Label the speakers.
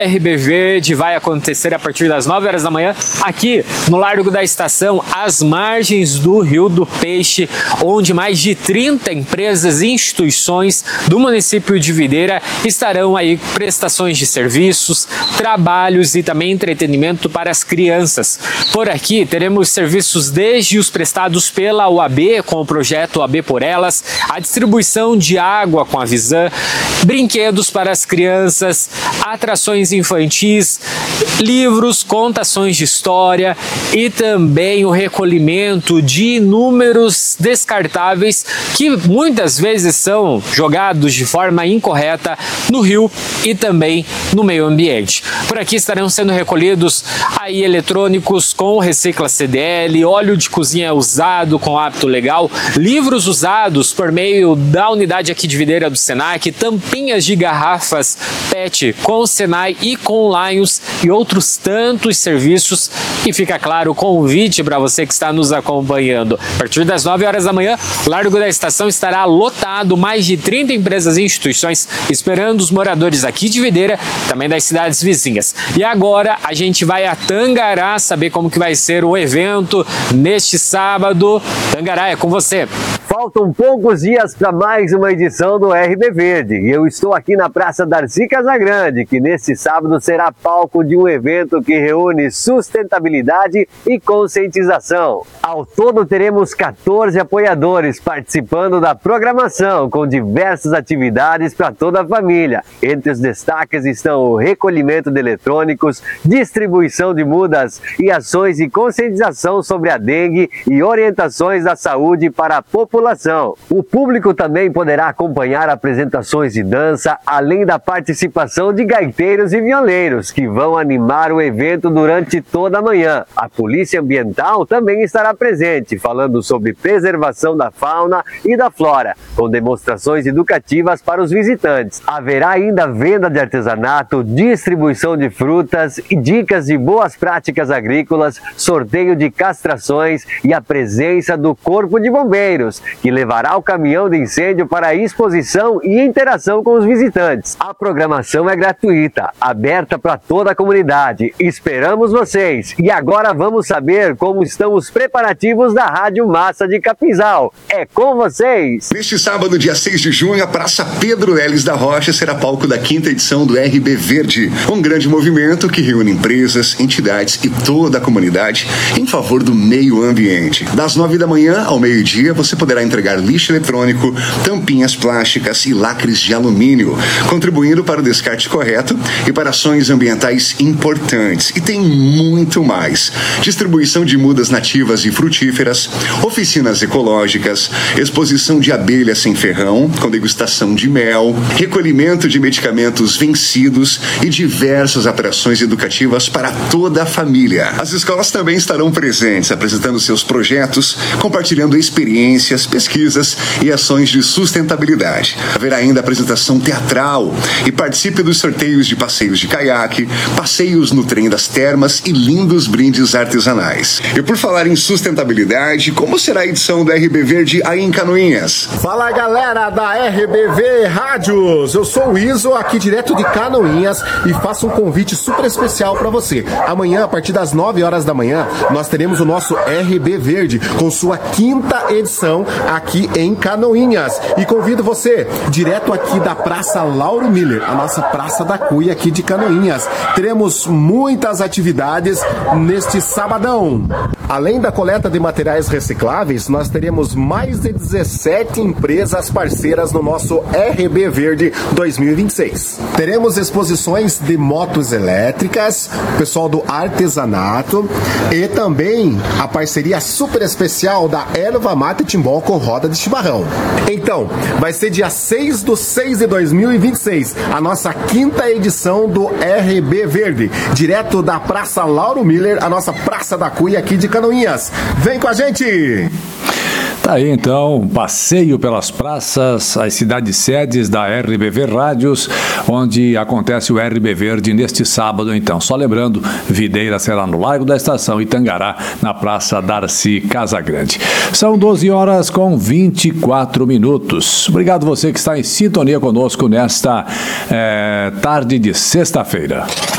Speaker 1: RB Verde vai acontecer a partir das 9 horas da manhã aqui no Largo da Estação, às margens do Rio do Peixe, onde mais de 30 empresas e instituições do município de Videira estarão aí prestações de serviços, trabalhos e também entretenimento para as crianças. Por aqui teremos serviços desde os prestados pela UAB com o projeto UAB por Elas, a distribuição de água com a Visan, brinquedos para as crianças, atrações infantis, livros, contações de história e também o recolhimento de inúmeros descartáveis que muitas vezes são jogados de forma incorreta no rio e também no meio ambiente. Por aqui estarão sendo recolhidos aí eletrônicos com Recicla CDL, óleo de cozinha usado com hábito legal, livros usados por meio da unidade aqui de Videira do Senac, tampinhas de garrafas PET com Senai e com Lions e outros tantos serviços. E fica claro o convite para você que está nos acompanhando. A partir das 9 horas da manhã, o Largo da Estação estará lotado, mais de 30 empresas e instituições esperando os moradores aqui de Videira, também das cidades vizinhas. E agora a gente vai a Tangará saber como que vai ser o evento neste sábado. Tangará, é com você.
Speaker 2: Faltam poucos dias para mais uma edição do RB Verde e eu estou aqui na Praça Darcy Casagrande, que neste sábado será palco de um evento que reúne sustentabilidade e conscientização. Ao todo teremos 14 apoiadores participando da programação com diversas atividades para toda a família. Entre os destaques estão o recolhimento de eletrônicos, distribuição de mudas e ações de conscientização sobre a dengue e orientações da saúde para a população. O público também poderá acompanhar apresentações de dança, além da participação de gaiteiros e violeiros, que vão animar o evento durante toda a manhã. A Polícia Ambiental também estará presente, falando sobre preservação da fauna e da flora, com demonstrações educativas para os visitantes. Haverá ainda venda de artesanato, distribuição de frutas e dicas de boas práticas agrícolas, sorteio de castrações e a presença do Corpo de Bombeiros, que levará o caminhão de incêndio para a exposição e interação com os visitantes. A programação é gratuita, aberta para toda a comunidade. Esperamos vocês! E agora vamos saber como estão os preparativos da Rádio Massa de Capinzal. É com vocês!
Speaker 3: Neste sábado, dia 6 de junho, a Praça Pedro Leles da Rocha será palco da 5ª edição do RB Verde, um grande movimento que reúne empresas, entidades e toda a comunidade em favor do meio ambiente. Das 9 da manhã ao meio-dia, você poderá entregar lixo eletrônico, tampinhas plásticas e lacres de alumínio, contribuindo para o descarte correto e para ações ambientais importantes. E tem muito mais. Distribuição de mudas nativas e frutíferas, oficinas ecológicas, exposição de abelhas sem ferrão, com degustação de mel, recolhimento de medicamentos vencidos e diversas atrações educativas para toda a família. As escolas também estarão presentes, apresentando seus projetos, compartilhando experiências, pesquisas e ações de sustentabilidade. Haverá ainda apresentação teatral e participe dos sorteios de passeios de caiaque, passeios no trem das termas e lindos brindes artesanais. E por falar em sustentabilidade, como será a edição do RB Verde aí em Canoinhas?
Speaker 4: Fala galera da RBV Rádios, eu sou o Iso aqui direto de Canoinhas e faço um convite super especial para você. Amanhã, a partir das 9 horas da manhã, nós teremos o nosso RB Verde com sua 5ª edição aqui em Canoinhas. E convido você direto aqui da Praça Lauro Miller, a nossa Praça da Cuia aqui de Canoinhas. Teremos muitas atividades neste sabadão. Além da coleta de materiais recicláveis, nós teremos mais de 17 empresas parceiras no nosso RB Verde 2026. Teremos exposições de motos elétricas, pessoal do artesanato e também a parceria super especial da Erva Mate Timbó com roda de chimarrão. Então, vai ser dia 6/6/2026, a nossa 5ª edição do RB Verde, direto da Praça Lauro Miller, a nossa Praça da Cuia aqui de Canoinhas. Vem com a gente!
Speaker 5: Tá aí então, um passeio pelas praças, as cidades sedes da RBV Rádios, onde acontece o RB Verde neste sábado então. Só lembrando, Videira será no Largo da Estação e Tangará na Praça Darcy Casagrande. São 12h24. Obrigado você que está em sintonia conosco nesta tarde de sexta-feira.